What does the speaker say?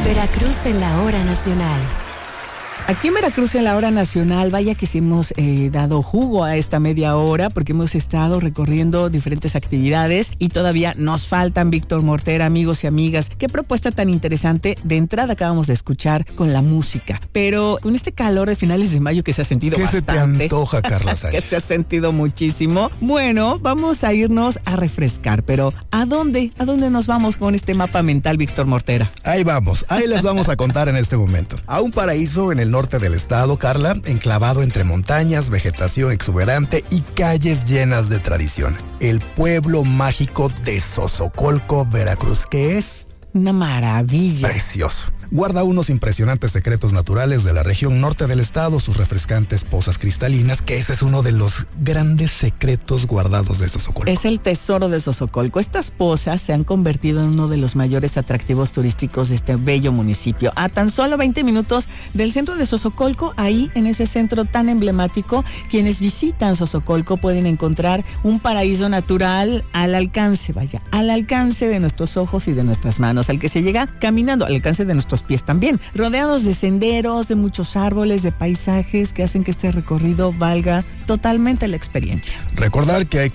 Veracruz en la hora nacional. Aquí en Veracruz en la hora nacional, vaya que sí hemos dado jugo a esta media hora porque hemos estado recorriendo diferentes actividades y todavía nos faltan, Víctor Mortera, amigos y amigas. Qué propuesta tan interesante. De entrada acabamos de escuchar con la música, pero con este calor de finales de mayo que se ha sentido bastante. ¿Qué se te antoja, Carla Sánchez? Que se ha sentido muchísimo. Bueno, vamos a irnos a refrescar, pero ¿a dónde? ¿A dónde nos vamos con este mapa mental, Víctor Mortera? Ahí vamos, ahí les vamos a contar en este momento. A un paraíso en el norte del estado, Carla, enclavado entre montañas, vegetación exuberante y calles llenas de tradición. El pueblo mágico de Zozocolco, Veracruz, que es una maravilla. Precioso. Guarda unos impresionantes secretos naturales de la región norte del estado, sus refrescantes pozas cristalinas, que ese es uno de los grandes secretos guardados de Zozocolco. Es el tesoro de Zozocolco. Estas pozas se han convertido en uno de los mayores atractivos turísticos de este bello municipio. A tan solo 20 minutos del centro de Zozocolco, ahí en ese centro tan emblemático, quienes visitan Zozocolco pueden encontrar un paraíso natural al alcance, al alcance de nuestros ojos y de nuestras manos, al que se llega caminando, al alcance de nuestros pies también, rodeados de senderos, de muchos árboles, de paisajes que hacen que este recorrido valga totalmente la experiencia. Recordar que hay